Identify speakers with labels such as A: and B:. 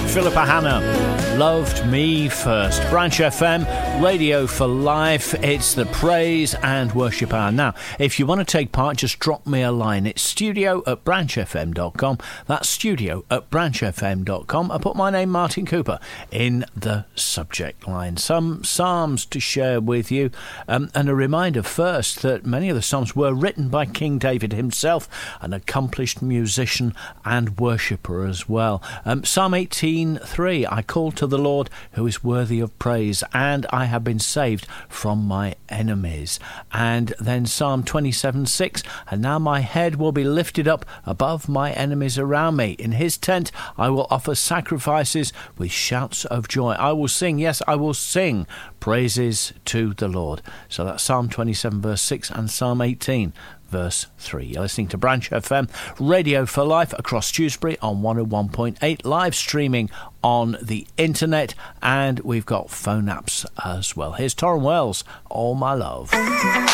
A: Philippa Hanna, Loved Me First. Branch FM, Radio for Life. It's the Praise and Worship Hour. Now, if you want to take part, just drop me a line. It's studio@branchfm.com. That's studio@branchfm.com. I put my name, Martin Cooper, in the subject line. Some psalms to share with you, and a reminder first that many of the psalms were written by King David himself, an accomplished musician and worshipper as well. Psalm 18:3, I call to the Lord who is worthy of praise, and I have been saved from my enemies. And then Psalm 27:6, and now my head will be lifted up above my enemies around me. In his tent I will offer sacrifices with shouts of joy. I will sing, yes, I will sing praises to the Lord. So that's Psalm 27 verse 6 and Psalm 18 verse 3. You're listening to Branch FM, Radio for Life across Dewsbury on 101.8, live streaming on the internet, and we've got phone apps as well. Here's Torrin Wells, All My Love.